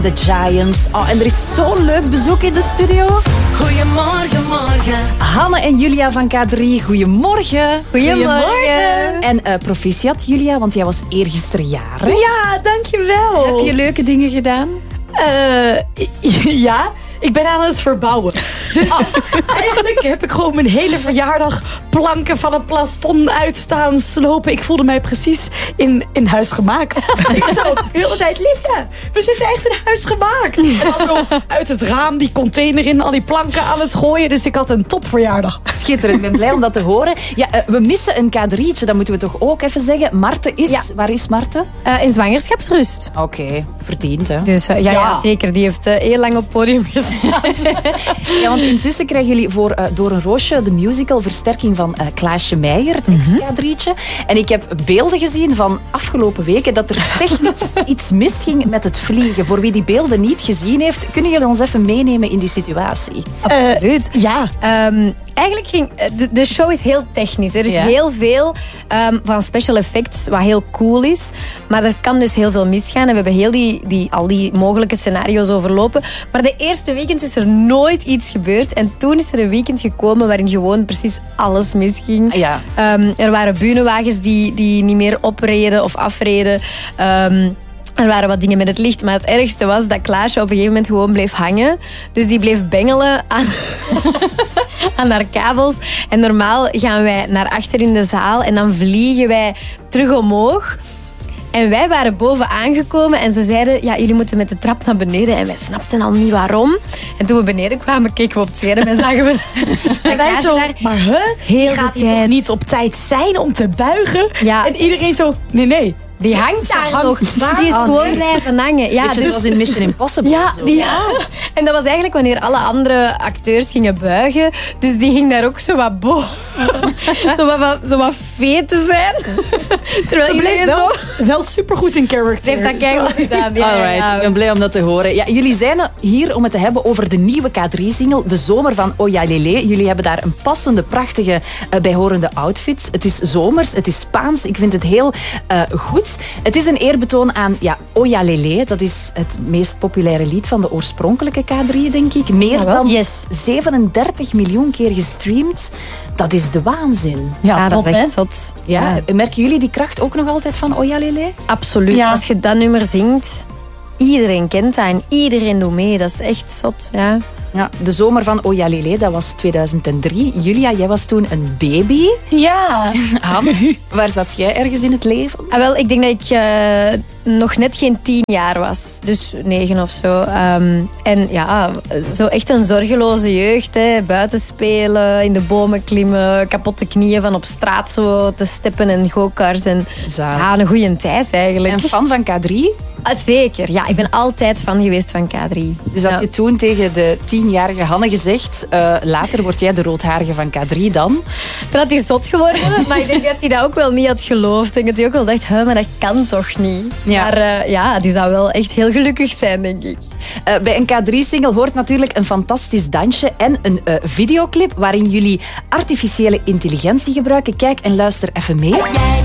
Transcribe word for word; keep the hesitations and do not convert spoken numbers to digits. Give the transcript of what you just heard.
The Giants. Oh, en er is zo'n leuk bezoek in de studio. Goedemorgen, morgen. Hanne en Julia van K drie, goedemorgen. Goedemorgen. En uh, proficiat, Julia, want jij was eergisteren jarig. Ja, dankjewel. Heb je leuke dingen gedaan? Uh, ja, ik ben aan het verbouwen. Dus oh. eigenlijk heb ik gewoon mijn hele verjaardag planken van het plafond uitstaan slopen. Ik voelde mij precies in, in huis gemaakt. Ik zo de hele tijd, liefje, we zitten echt in huis gemaakt. En dan zo uit het raam die container in, al die planken aan het gooien. Dus ik had een topverjaardag. Schitterend, ik ben blij om dat te horen. Ja, uh, we missen een K drie'tje, dat moeten we toch ook even zeggen. Marten is... Ja. Waar is Marten? Uh, in zwangerschapsrust. Oké, okay, verdiend hè. Dus uh, ja, ja. ja, zeker. Die heeft uh, heel lang op het podium gestaan. Ja, want intussen krijgen jullie voor uh, Door een Roosje de musical versterking van uh, Klaasje Meijer, het Mm-hmm. ex-K drie'tje. En ik heb beelden gezien van afgelopen weken dat er technisch iets misging met het vliegen. Voor wie die beelden niet gezien heeft, kunnen jullie ons even meenemen in die situatie? Absoluut. Uh, ja. Um, eigenlijk ging... De, de show is heel technisch. Er is ja. heel veel um, van special effects, wat heel cool is. Maar er kan dus heel veel misgaan. En we hebben heel die, die, al die mogelijke scenario's overlopen. Maar de eerste weekend is er nooit iets gebeurd. En toen is er een weekend gekomen waarin gewoon precies alles misging. Ja. Um, er waren bühnenwagens die, die niet meer opreden of afreden. Um, Er waren wat dingen met het licht, maar het ergste was dat Klaasje op een gegeven moment gewoon bleef hangen. Dus die bleef bengelen aan, aan haar kabels. En normaal gaan wij naar achter in de zaal en dan vliegen wij terug omhoog. En wij waren boven aangekomen en ze zeiden, ja, jullie moeten met de trap naar beneden. En wij snapten al niet waarom. En toen we beneden kwamen, keken we op het scherm en zagen we... En wij zo, daar maar huh? heel Gaat de hij toch tijd niet op tijd zijn om te buigen? Ja. En iedereen zo, nee, nee. Die hangt daar hangt nog. daar. Die is Oh, gewoon nee. blijven hangen. Ja, Beetje dus, zoals in Mission Impossible. ja, Zo. die, ja, en dat was eigenlijk wanneer alle andere acteurs gingen buigen. Dus die ging daar ook zo wat boven. zo wat, wat, zo wat vee te zijn. Terwijl Ze bleef iedereen wel, zo... wel supergoed in character. Ze heeft dat keihard gedaan. Ja, Alright, ja. ik ben blij om dat te horen. Ja, jullie zijn hier om het te hebben over de nieuwe K drie-single, De Zomer van Oya Lele. Jullie hebben daar een passende, prachtige, uh, bijhorende outfit. Het is zomers, het is Spaans. Ik vind het heel uh, goed. Het is een eerbetoon aan ja, Oya Lele. Dat is het meest populaire lied van de oorspronkelijke K drie, denk ik. Meer dan Yes. zevenendertig miljoen keer gestreamd. Dat is de waanzin. Ja, Ja, dat zot, is hè? echt zot. Ja, Ja. merken jullie die kracht ook nog altijd van Oya Lele? Absoluut. Ja. Als je dat nummer zingt, iedereen kent dat en iedereen doet mee. Dat is echt zot. Ja. Ja, de zomer van Oya Lele, dat was tweeduizend drie. Julia, jij was toen een baby. Ja. Hanne, waar zat jij ergens in het leven? Ah, wel, ik denk dat ik uh, nog net geen tien jaar was. Dus negen of zo. Um, en ja, zo echt een zorgeloze jeugd. Hè. Buiten spelen, in de bomen klimmen, kapotte knieën van op straat zo te steppen en go-karts. En Zalig. ja, een goede tijd eigenlijk. En fan van K drie? Ah, zeker, ja. Ik ben altijd fan geweest van K drie. Dus had Ja. je toen tegen de tienjarige Hanne gezegd, uh, later word jij de roodharige van K drie dan? Dan had hij zot geworden, maar ik denk dat hij dat ook wel niet had geloofd. Ik denk dat hij ook wel dacht, huh, maar dat kan toch niet? Ja. Maar uh, ja, die zou wel echt heel gelukkig zijn, denk ik. Uh, bij een K drie-single hoort natuurlijk een fantastisch dansje en een uh, videoclip waarin jullie artificiële intelligentie gebruiken. Kijk en luister even mee.